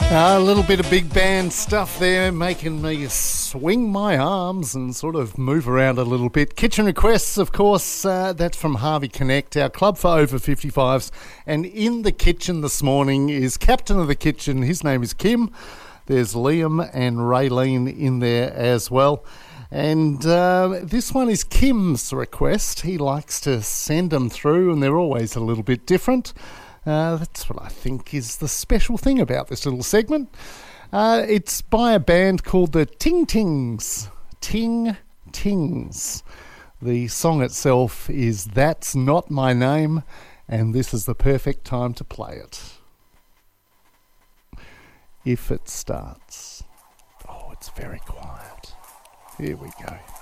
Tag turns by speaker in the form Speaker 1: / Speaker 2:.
Speaker 1: A little bit of big band stuff there, making me swing my arms and sort of move around a little bit. Kitchen Requests, of course, that's from Harvey Connect, our club for over 55s. And in the kitchen this morning is Captain of the Kitchen. His name is Kim. There's Liam and Raylene in there as well. And this one is Kim's request. He likes to send them through, and they're always a little bit different. That's what I think is the special thing about this little segment. It's by a band called the Ting Tings. Ting Tings. The song itself is That's Not My Name, and this is the perfect time to play it. If it starts. Oh, it's very quiet. Here we go.